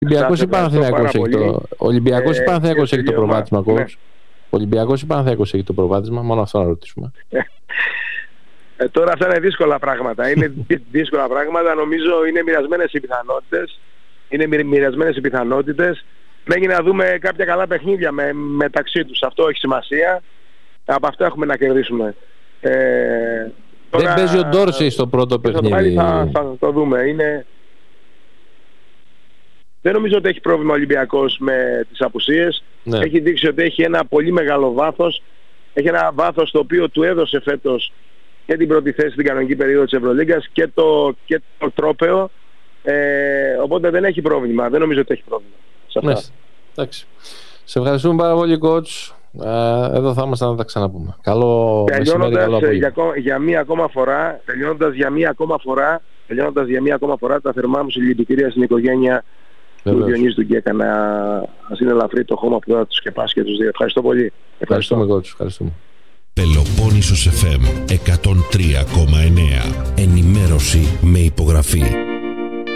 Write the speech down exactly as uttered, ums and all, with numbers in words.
Ολυμπιακός ή Παναθηναϊκός έχει το, Ολυμπιακός ή Παναθηναϊκός έχει το προβάδισμα, coach? Ναι. Ολυμπιακός ή Παναθηναϊκός έχει το προβάδισμα, μόνο αυτό να ρωτήσουμε. Ε, τώρα αυτά είναι δύσκολα πράγματα. Είναι δύσκολα πράγματα. Νομίζω είναι μοιρασμένες οι πιθανότητες. Είναι μοιρασμένες οι πιθανότητες. Μέχρι να δούμε κάποια καλά παιχνίδια με, μεταξύ τους. Αυτό έχει σημασία. Από αυτό έχουμε να κερδίσουμε. Ε, τώρα, δεν παίζει ο Ντόρσεϊ στο πρώτο παιχνίδι. Θα, θα το δούμε. Είναι... Δεν νομίζω ότι έχει πρόβλημα ο Ολυμπιακός με τις απουσίες. Ναι. Έχει δείξει ότι έχει ένα πολύ μεγάλο βάθος. Έχει ένα βάθος το οποίο του έδωσε φέτος και την πρώτη θέση στην κανονική περίοδο της Ευρωλίγκας και το, και το τρόπαιο. Ε, οπότε δεν έχει πρόβλημα. Δεν νομίζω ότι έχει πρόβλημα σε αυτά. Ναι. Εντάξει. Σε ευχαριστούμε πάρα πολύ, coach. Ε, εδώ θα είμαστε να τα ξαναπούμε. Καλό μεσημέρι, καλό απόγευμα. Για, για μία ακόμα φορά, τελειώνοντας για μία ακόμα φορά, τελειώνοντας για μία ακόμα φορά, τα θερμά μου συλληπιτήρια στην οικογένεια του Διονύση του Γκέκα, να είναι ελαφρύ το χώμα που θα τους σκεπάσει και τους δύο. Ευχαριστώ πολύ. Ευχαριστούμε, coach. Ευχαριστούμε. Πελοπόννησος εφ εμ εκατόν τρία κόμμα εννέα. Ενημέρωση με υπογραφή.